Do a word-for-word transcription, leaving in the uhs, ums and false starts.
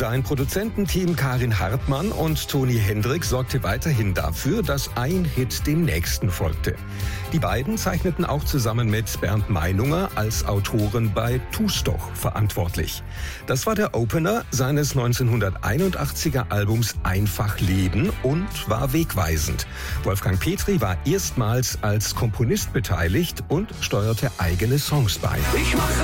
Sein Produzententeam Karin Hartmann und Toni Hendricks sorgte weiterhin dafür, dass ein Hit dem nächsten folgte. Die beiden zeichneten auch zusammen mit Bernd Meinunger als Autoren bei Tu's doch verantwortlich. Das war der Opener seines neunzehnhunderteinundachtziger Albums Einfach Leben und war wegweisend. Wolfgang Petri war erstmals als Komponist beteiligt und steuerte eigene Songs bei. Ich mache